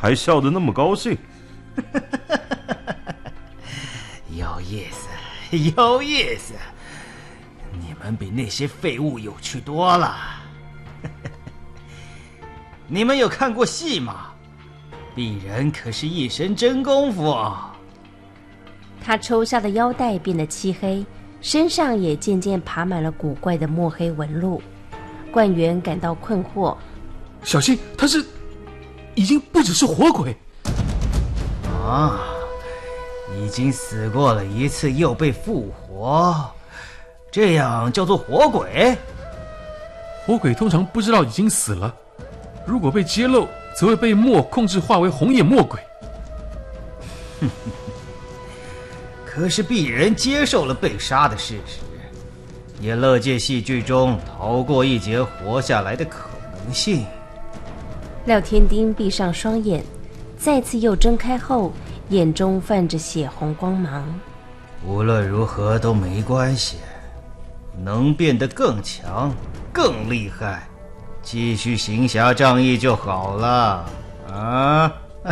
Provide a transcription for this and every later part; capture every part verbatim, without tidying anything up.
还笑得那么高兴。 有意思，有意思，你们比那些废物有趣多了。你们有看过戏吗？鄙人可是一身真功夫。 他抽下的腰带变得漆黑，身上也渐渐爬满了古怪的墨黑纹路。冠元感到困惑， 小心，他是已经不只是活鬼啊，已经死过了一次又被复活，这样叫做活鬼？ 活鬼通常不知道已经死了，如果被揭露，则会被墨控制化为红眼墨鬼。 可是鄙人接受了被杀的事实，也乐见戏剧中逃过一劫活下来的可能性。 廖天丁闭上双眼，再次又睁开后，眼中泛着血红光芒。 无论如何都没关系，能变得更强更厉害，继续行侠仗义就好了啊。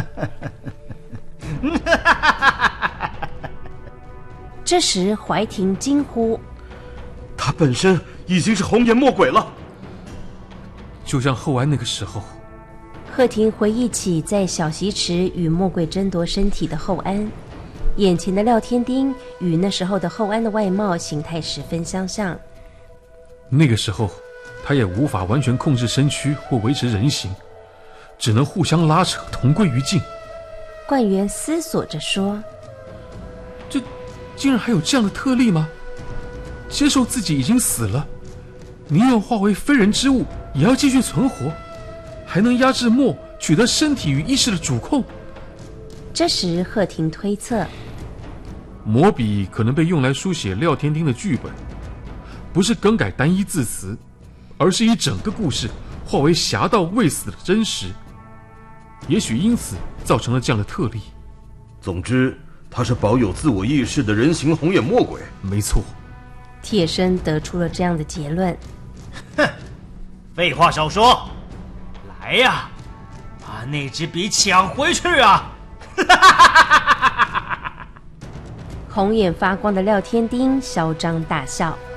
这时怀廷惊呼， 他本身已经是红颜墨鬼了。 就像后安那个时候， 贺廷回忆起在小溪池与墨鬼争夺身体的后安，眼前的廖天丁与那时候的后安的外貌形态十分相像。 那个时候他也无法完全控制身躯或维持人形，只能互相拉扯，同归于尽。 冠元思索着说， 这竟然还有这样的特例吗？接受自己已经死了，宁愿化为非人之物也要继续存活，还能压制墨取得身体与意识的主控。 这时贺廷推测， 墨笔可能被用来书写廖天丁的剧本，不是更改单一字词，而是以整个故事化为侠盗未死的真实，也许因此造成了这样的特例。 总之他是保有自我意识的人形红眼墨鬼。 没错， 铁生得出了这样的结论。 哼，废话少说，来呀，把那支笔抢回去啊！ 红眼发光的廖天丁嚣张大笑。